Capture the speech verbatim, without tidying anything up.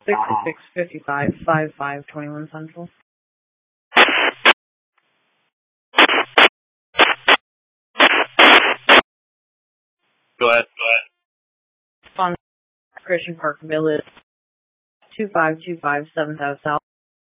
sixty-six fifty-five fifty-five twenty-one Central. Go ahead. Go ahead. On Christian Park Village, two five two five seventh Ave South.